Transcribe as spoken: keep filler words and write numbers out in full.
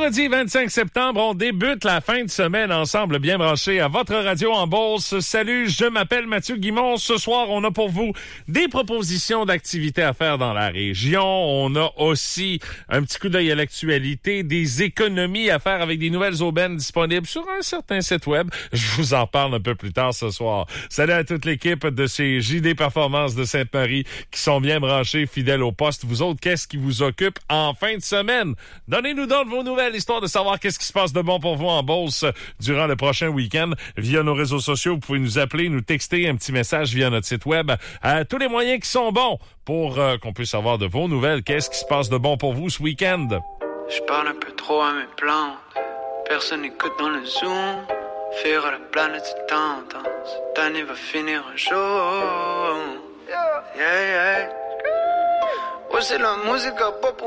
Vendredi vingt-cinq septembre, on débute la fin de semaine ensemble, bien branchés à votre radio en Beauce. Salut, je m'appelle Mathieu Guimond. Ce soir, on a pour vous des propositions d'activités à faire dans la région. On a aussi un petit coup d'œil à l'actualité, des économies à faire avec des nouvelles aubaines disponibles sur un certain site web. Je vous en parle un peu plus tard ce soir. Salut à toute l'équipe de chez J D Performance de Sainte-Marie qui sont bien branchés, fidèles au poste. Vous autres, qu'est-ce qui vous occupe en fin de semaine? Donnez-nous donc vos nouvelles, histoire de savoir qu'est-ce qui se passe de bon pour vous en Beauce durant le prochain week-end. Via nos réseaux sociaux, vous pouvez nous appeler, nous texter un petit message via notre site web. À tous les moyens qui sont bons pour euh, qu'on puisse savoir de vos nouvelles. Qu'est-ce qui se passe de bon pour vous ce week-end? Je parle un peu trop à mes plantes. Personne n'écoute dans le Zoom. Faire à la planète c'est tendance. Cette année va finir un jour. Yeah, yeah. Ouais, c'est la musique à pas pour